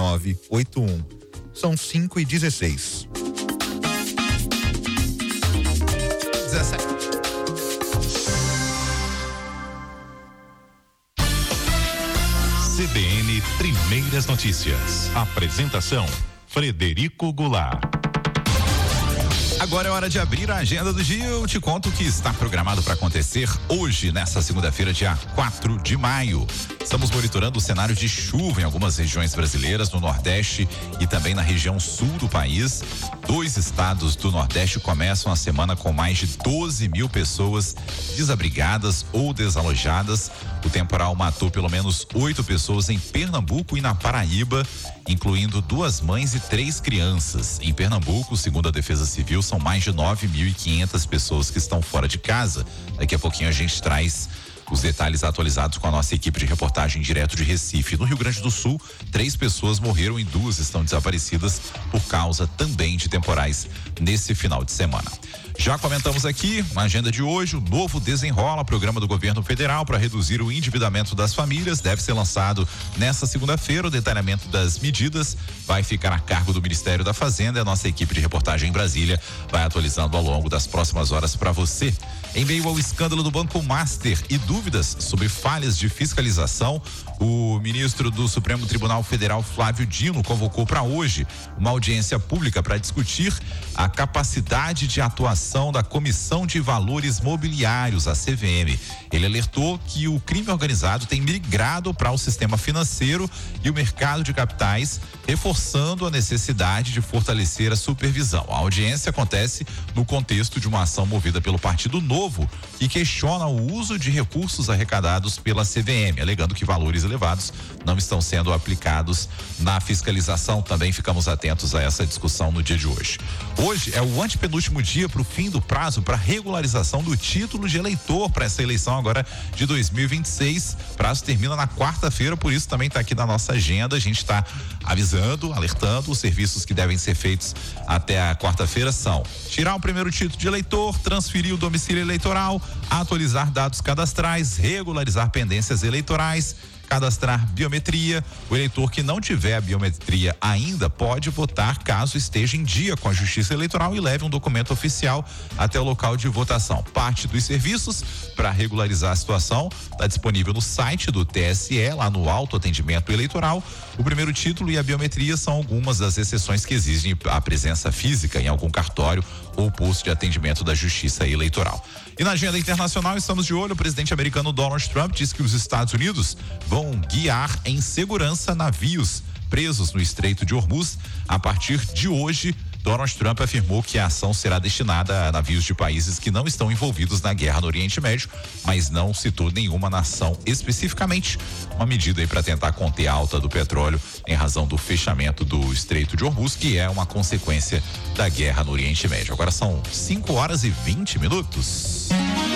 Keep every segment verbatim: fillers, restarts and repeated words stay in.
nove oito um. São cinco e dezesseis. dezessete. C B N Primeiras Notícias. Apresentação: Frederico Goulart. Agora é hora de abrir a agenda do dia. Eu te conto o que está programado para acontecer hoje, nessa segunda-feira, dia quatro de maio. Estamos monitorando o cenário de chuva em algumas regiões brasileiras, no Nordeste e também na região sul do país. Dois estados do Nordeste começam a semana com mais de doze mil pessoas desabrigadas ou desalojadas. O temporal matou pelo menos oito pessoas em Pernambuco e na Paraíba, incluindo duas mães e três crianças. Em Pernambuco, segundo a Defesa Civil, são mais de nove mil e quinhentas pessoas que estão fora de casa. Daqui a pouquinho a gente traz os detalhes atualizados com a nossa equipe de reportagem direto de Recife. No Rio Grande do Sul, três pessoas morreram e duas estão desaparecidas por causa também de temporais nesse final de semana. Já comentamos aqui na agenda de hoje, o novo Desenrola, programa do governo federal para reduzir o endividamento das famílias, deve ser lançado nesta segunda-feira. O detalhamento das medidas vai ficar a cargo do Ministério da Fazenda. A nossa equipe de reportagem em Brasília vai atualizando ao longo das próximas horas para você. Em meio ao escândalo do Banco Master e dúvidas sobre falhas de fiscalização, o ministro do Supremo Tribunal Federal, Flávio Dino, convocou para hoje uma audiência pública para discutir a capacidade de atuação da Comissão de Valores Mobiliários, a C V M. Ele alertou que o crime organizado tem migrado para o sistema financeiro e o mercado de capitais, reforçando a necessidade de fortalecer a supervisão. A audiência acontece no contexto de uma ação movida pelo Partido Novo, que questiona o uso de recursos arrecadados pela C V M, alegando que valores elevados não estão sendo aplicados na fiscalização. Também ficamos atentos a essa discussão no dia de hoje. Hoje é o antepenúltimo dia para o fim do prazo para regularização do título de eleitor para essa eleição agora de dois mil e vinte e seis. O prazo termina na quarta-feira, por isso também está aqui na nossa agenda. A gente está avisando, alertando. Os serviços que devem ser feitos até a quarta-feira são: tirar o primeiro título de eleitor, transferir o domicílio eleitoral, atualizar dados cadastrais, regularizar pendências eleitorais, cadastrar biometria. O eleitor que não tiver a biometria ainda pode votar caso esteja em dia com a Justiça Eleitoral e leve um documento oficial até o local de votação. Parte dos serviços para regularizar a situação está disponível no site do T S E, lá no autoatendimento eleitoral. O primeiro título e a biometria são algumas das exceções que exigem a presença física em algum cartório ou posto de atendimento da Justiça Eleitoral. E na agenda internacional, estamos de olho. O presidente americano Donald Trump diz que os Estados Unidos vão guiar em segurança navios presos no Estreito de Hormuz. A partir de hoje, Donald Trump afirmou que a ação será destinada a navios de países que não estão envolvidos na guerra no Oriente Médio, mas não citou nenhuma nação especificamente. Uma medida aí para tentar conter a alta do petróleo em razão do fechamento do Estreito de Hormuz, que é uma consequência da guerra no Oriente Médio. Agora são cinco horas e vinte minutos.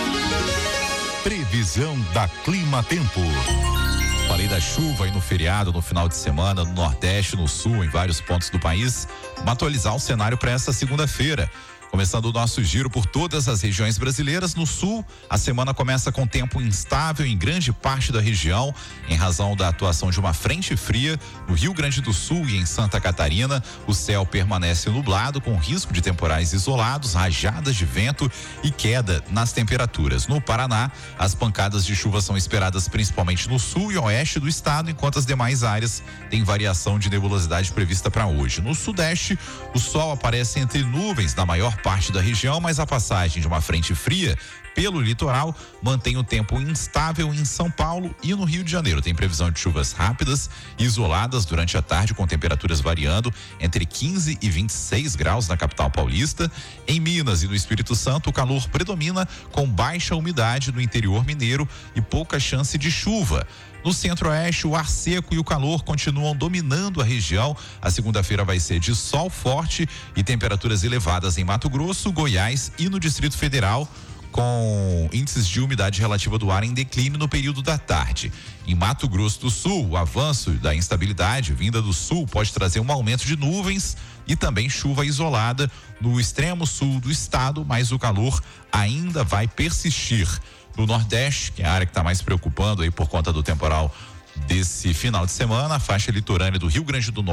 Previsão da Clima Tempo. Falei da chuva aí no feriado, no final de semana, no Nordeste, no Sul, em vários pontos do país. Vamos atualizar o cenário para essa segunda-feira. Começando o nosso giro por todas as regiões brasileiras. No sul, a semana começa com tempo instável em grande parte da região, em razão da atuação de uma frente fria. No Rio Grande do Sul e em Santa Catarina, o céu permanece nublado, com risco de temporais isolados, rajadas de vento e queda nas temperaturas. No Paraná, as pancadas de chuva são esperadas principalmente no sul e oeste do estado, enquanto as demais áreas têm variação de nebulosidade prevista para hoje. No sudeste, o sol aparece entre nuvens na maior parte da região, mas a passagem de uma frente fria pelo litoral mantém o tempo instável em São Paulo e no Rio de Janeiro. Tem previsão de chuvas rápidas e isoladas durante a tarde, com temperaturas variando entre quinze e vinte e seis graus na capital paulista. Em Minas e no Espírito Santo, o calor predomina, com baixa umidade no interior mineiro e pouca chance de chuva. No centro-oeste, o ar seco e o calor continuam dominando a região. A segunda-feira vai ser de sol forte e temperaturas elevadas em Mato Grosso, Goiás e no Distrito Federal, com índices de umidade relativa do ar em declínio no período da tarde. Em Mato Grosso do Sul, o avanço da instabilidade vinda do sul pode trazer um aumento de nuvens e também chuva isolada no extremo sul do estado, mas o calor ainda vai persistir. No Nordeste, que é a área que está mais preocupando aí por conta do temporal desse final de semana, a faixa litorânea do Rio Grande do Norte